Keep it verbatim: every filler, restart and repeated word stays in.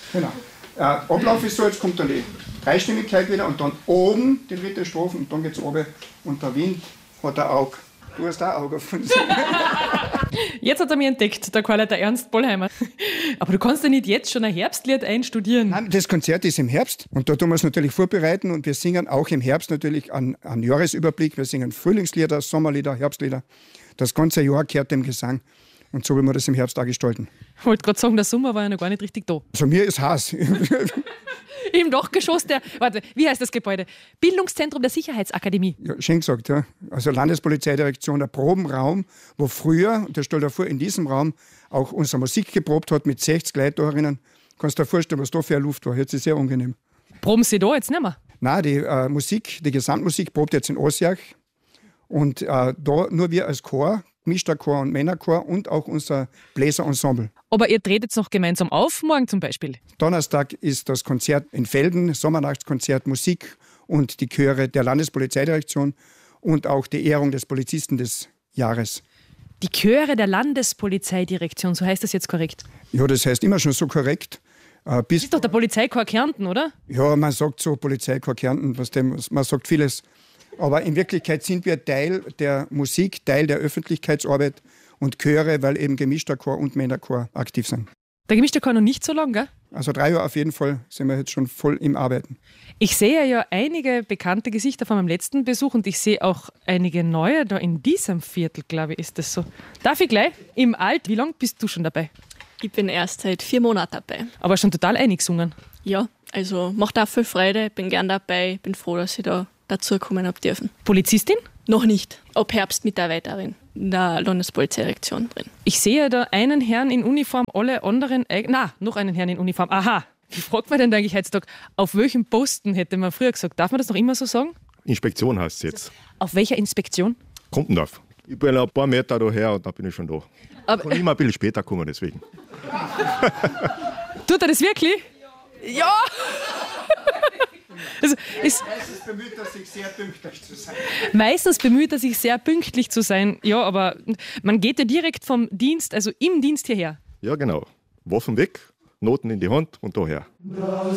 Genau. Äh, Ablauf ist so, jetzt kommt dann die Dreistimmigkeit wieder und dann oben die dritte Strophe und dann geht's runter und der Wind hat ein Auge. Du hast auch ein Auge auf uns. Jetzt hat er mich entdeckt, der Karl, der Ernst Bollheimer. Aber du kannst ja nicht jetzt schon ein Herbstlied einstudieren. Nein, das Konzert ist im Herbst und da tun wir es natürlich vorbereiten und wir singen auch im Herbst natürlich einen, einen Jahresüberblick. Wir singen Frühlingslieder, Sommerlieder, Herbstlieder. Das ganze Jahr gehört dem Gesang und so will man das im Herbst auch gestalten. Ich wollte gerade sagen, der Sommer war ja noch gar nicht richtig da. Also mir ist heiß. Im Dachgeschoss der, warte, wie heißt das Gebäude? Bildungszentrum der Sicherheitsakademie. Ja, schön gesagt, ja. Also Landespolizeidirektion, der Probenraum, wo früher, und das stellt dir vor, in diesem Raum auch unsere Musik geprobt hat mit sechzig Leuten da drinnen. Kannst dir vorstellen, was da für eine Luft war. Jetzt ist es sehr angenehm. Proben Sie da jetzt nicht mehr? Nein, die äh, Musik, die Gesamtmusik probt jetzt in Osjach. Und äh, da nur wir als Chor, gemischter Chor und Männerchor und auch unser Bläserensemble. Aber ihr tretet noch gemeinsam auf, morgen zum Beispiel? Donnerstag ist das Konzert in Velden, Sommernachtskonzert, Musik und die Chöre der Landespolizeidirektion und auch die Ehrung des Polizisten des Jahres. Die Chöre der Landespolizeidirektion, so heißt das jetzt korrekt? Ja, das heißt immer schon so korrekt. Äh, bis das ist doch der Polizeikorps Kärnten, oder? Ja, man sagt so Polizeikorps Kärnten, was dem, man sagt vieles. Aber in Wirklichkeit sind wir Teil der Musik, Teil der Öffentlichkeitsarbeit und Chöre, weil eben gemischter Chor und Männerchor aktiv sind. Der gemischte Chor noch nicht so lange, gell? Also drei Jahre auf jeden Fall sind wir jetzt schon voll im Arbeiten. Ich sehe ja einige bekannte Gesichter von meinem letzten Besuch und ich sehe auch einige neue da in diesem Viertel, glaube ich, ist das so. Darf ich gleich? Im Alt, wie lange bist du schon dabei? Ich bin erst seit vier Monaten dabei. Aber schon total eingesungen. Ja, also macht auch viel Freude, bin gern dabei, bin froh, dass ich da dazukommen habe dürfen. Polizistin? Noch nicht. Ab Herbst Mitarbeiterin in der Landespolizeidirektion drin. Ich sehe da einen Herrn in Uniform, alle anderen... Na, noch einen Herrn in Uniform. Aha, wie fragt man denn eigentlich heutzutage? Auf welchem Posten, hätte man früher gesagt. Darf man das noch immer so sagen? Inspektion heißt es jetzt. Auf welcher Inspektion? Kumpendorf. Ich bin ein paar Meter daher und da bin ich schon da. Aber ich kann immer ein bisschen später kommen, deswegen. Tut er das wirklich? Ja! Also, ist meistens bemüht er sich sehr pünktlich zu sein. Meistens bemüht er sich sehr pünktlich zu sein. Ja, aber man geht ja direkt vom Dienst, also im Dienst hierher. Ja, genau. Waffen weg, Noten in die Hand und daher.